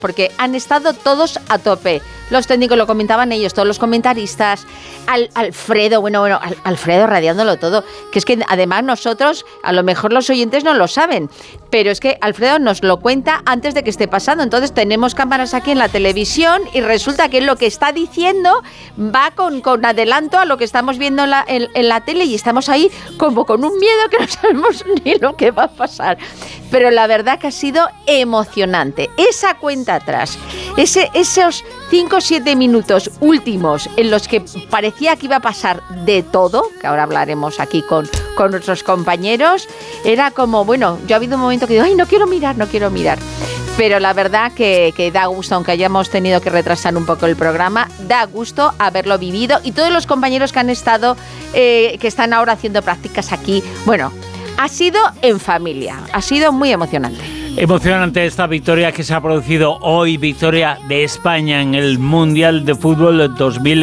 porque han estado todos a tope. Los técnicos lo comentaban ellos, todos los comentaristas, Alfredo radiándolo todo, que es que además nosotros, a lo mejor los oyentes no lo saben, pero es que Alfredo nos lo cuenta antes de que esté pasando. Entonces tenemos cámaras aquí en la televisión y resulta que lo que está diciendo va con adelanto a lo que estamos viendo en la tele, y estamos ahí como con un miedo que no sabemos ni lo que va a pasar. Pero la verdad que ha sido emocionante. Esa cuenta atrás, esos 5 o 7 minutos últimos en los que parecía que iba a pasar de todo, que ahora hablaremos aquí con nuestros compañeros, era como, bueno, yo ha habido un momento que digo, ay, no quiero mirar. Pero la verdad que da gusto, aunque hayamos tenido que retrasar un poco el programa, da gusto haberlo vivido, y todos los compañeros que han estado, que están ahora haciendo prácticas aquí, bueno, ha sido en familia, ha sido muy emocionante. Emocionante esta victoria que se ha producido hoy, victoria de España en el Mundial de Fútbol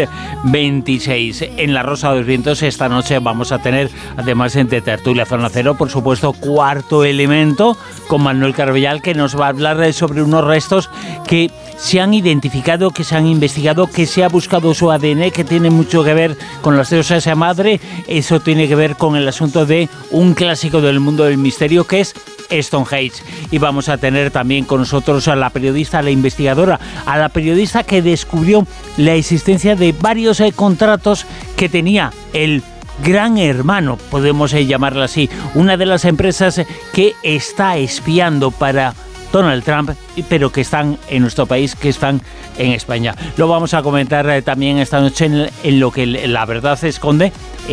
2026. En La Rosa de los Vientos esta noche vamos a tener, además de Tertulia Zona Cero, por supuesto, Cuarto Elemento, con Manuel Carbellal, que nos va a hablar sobre unos restos que se han identificado, que se han investigado, que se ha buscado su ADN, que tiene mucho que ver con las diosas de madre. Eso tiene que ver con el asunto de un clásico del mundo del misterio, que es Stonehenge. Y vamos a tener también con nosotros a la periodista, a la investigadora, a la periodista que descubrió la existencia de varios contratos que tenía el Gran Hermano, podemos llamarla así, una de las empresas que está espiando para Donald Trump, pero que están en nuestro país, que están en España. Lo vamos a comentar también esta noche en lo que la verdad se esconde,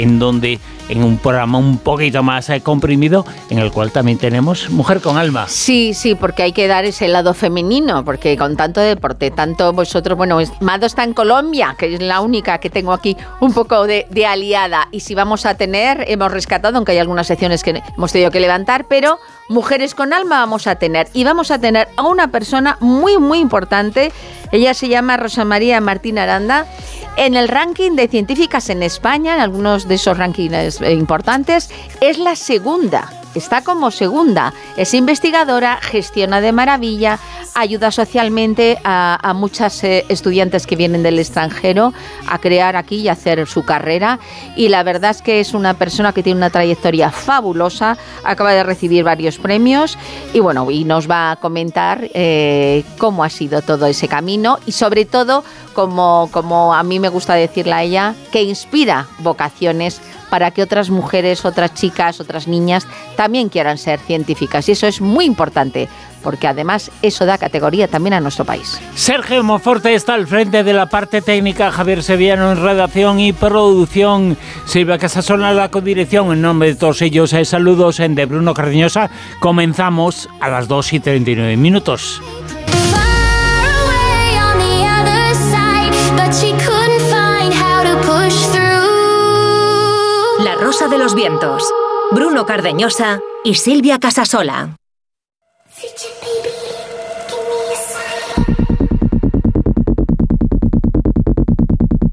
en un programa un poquito más comprimido, en el cual también tenemos Mujer con Alma. Sí, porque hay que dar ese lado femenino, porque con tanto deporte, tanto vosotros, bueno, Mado está en Colombia, que es la única que tengo aquí un poco de aliada, y si vamos a tener, hemos rescatado, aunque hay algunas secciones que hemos tenido que levantar, pero Mujeres con Alma vamos a tener, y vamos a tener a una persona muy, muy importante. Ella se llama Rosa María Martín Aranda. En el ranking de científicas en España, en algunos de esos rankings importantes, es la segunda. Está como segunda. Es investigadora, gestiona de maravilla, ayuda socialmente a muchas estudiantes que vienen del extranjero a crear aquí y hacer su carrera. Y la verdad es que es una persona que tiene una trayectoria fabulosa, acaba de recibir varios premios y bueno, y nos va a comentar cómo ha sido todo ese camino y sobre todo, como a mí me gusta decirle a ella, que inspira vocaciones para que otras mujeres, otras chicas, otras niñas también quieran ser científicas. Y eso es muy importante, porque además eso da categoría también a nuestro país. Sergio Monforte está al frente de la parte técnica, Javier Sevillano en redacción y producción, Silvia Casasola en la codirección. En nombre de todos ellos, saludos de Bruno Cardeñosa. Comenzamos a las 2:39. La Rosa de los Vientos, Bruno Cardeñosa y Silvia Casasola.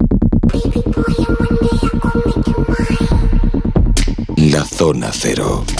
La Zona Cero.